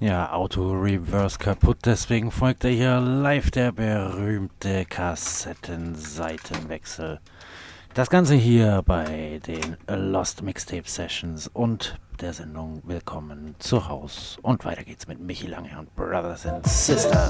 Ja, Auto-Reverse kaputt, deswegen folgte hier live der berühmte Kassettenseitenwechsel. Das Ganze hier bei den Lost Mixtape Sessions und der Sendung Willkommen zu Haus. Und weiter geht's mit Michi Lange und Brothers and Sisters.